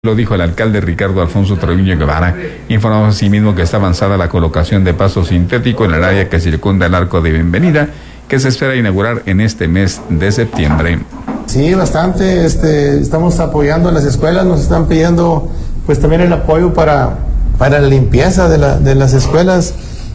Lo dijo el alcalde Ricardo Alfonso Treviño Guevara. Informó asimismo que está avanzada la colocación de pasto sintético en el área que circunda el Arco de Bienvenida, que se espera inaugurar en este mes de septiembre. Sí, bastante. Estamos apoyando a las escuelas, nos están pidiendo pues también el apoyo para la limpieza de las escuelas.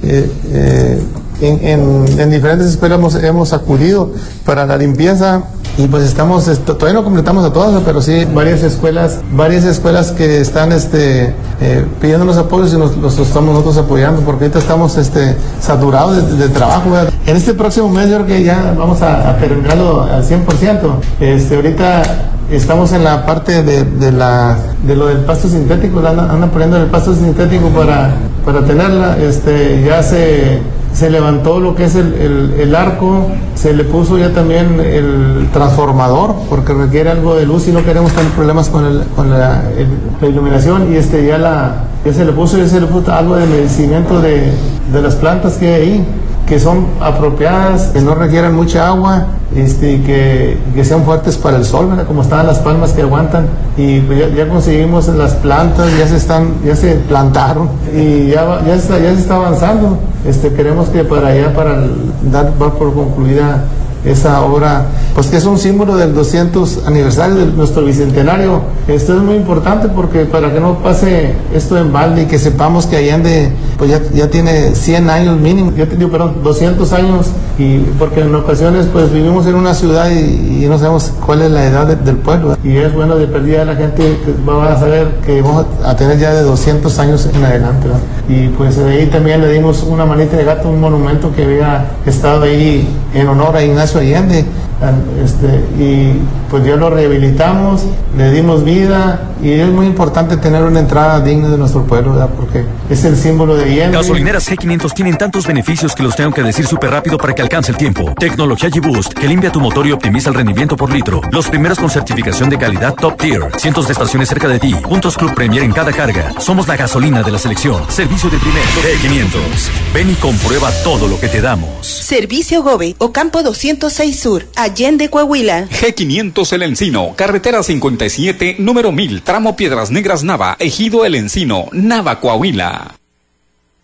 En diferentes escuelas hemos acudido para la limpieza y pues todavía no completamos a todas, pero sí varias escuelas que están pidiéndonos apoyos y los estamos nosotros apoyando, porque ahorita estamos saturados de trabajo, ¿verdad? En este próximo mes yo creo que ya vamos a terminarlo al 100%. Ahorita estamos en la parte de lo del pasto sintético, andan poniendo el pasto sintético para tenerla. Ya se levantó lo que es el arco, se le puso ya también el transformador, porque requiere algo de luz y no queremos tener problemas con la iluminación, y ya se le puso algo de medicamento de las plantas que hay ahí, que son apropiadas, que no requieran mucha agua, y que sean fuertes para el sol, ¿verdad? Como estaban las palmas que aguantan, y pues ya conseguimos las plantas, ya se plantaron y ya se está avanzando. Queremos que para dar por concluida esa obra, pues que es un símbolo del 200 aniversario de nuestro bicentenario. Esto es muy importante porque para que no pase esto en balde y que sepamos que Allende pues ya tiene 100 años mínimo, 200 años, y porque en ocasiones pues vivimos en una ciudad y no sabemos cuál es la edad del pueblo, y es bueno de perdida la gente que va a saber que vamos a tener ya de 200 años en adelante, ¿verdad? Y pues de ahí también le dimos una manita de gato, un monumento que había estado ahí en honor a Ignacio Allende, y pues ya lo rehabilitamos, le dimos vida, y es muy importante tener una entrada digna de nuestro pueblo, ¿verdad? Porque es el símbolo de Allende. Gasolineras G500 tienen tantos beneficios que los tengo que decir súper rápido para que alcance el tiempo. Tecnología G-Boost, que limpia tu motor y optimiza el rendimiento por litro. Los primeros con certificación de calidad Top Tier. Cientos de estaciones cerca de ti. Puntos Club Premier en cada carga. Somos la gasolina de la selección. Servicio de primer. G500. Ven y comprueba todo lo que te damos. Servicio Gobe, Ocampo 206 Sur, Allende, Coahuila. G500 El Encino, carretera 57, número 1000, tramo Piedras Negras Nava, Ejido El Encino, Nava, Coahuila.